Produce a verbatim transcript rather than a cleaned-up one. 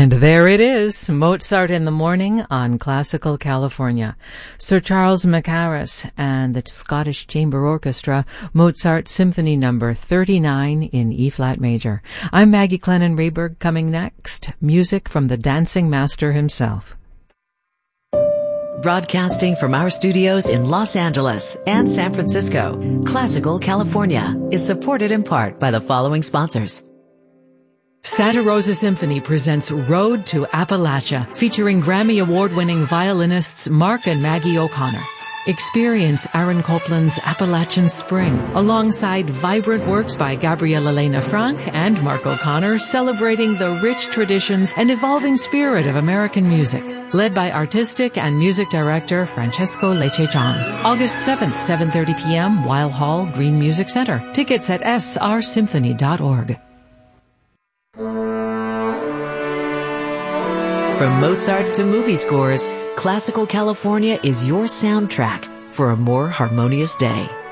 And there it is, Mozart in the Morning on Classical California. Sir Charles Mackerras and the Scottish Chamber Orchestra, Mozart Symphony Number thirty-nine in E-flat major. I'm Maggie Clennon-Rehberg. Coming next, music from the dancing master himself. Broadcasting from our studios in Los Angeles and San Francisco, Classical California is supported in part by the following sponsors. Santa Rosa Symphony presents Road to Appalachia, featuring Grammy Award-winning violinists Mark and Maggie O'Connor. Experience Aaron Copland's Appalachian Spring, alongside vibrant works by Gabrielle Elena Frank and Mark O'Connor, celebrating the rich traditions and evolving spirit of American music. Led by artistic and music director Francesco Lecce-Chang. August seventh, seven thirty p.m., Weil Hall, Green Music Center. Tickets at s r symphony dot org. From Mozart to movie scores, Classical California is your soundtrack for a more harmonious day.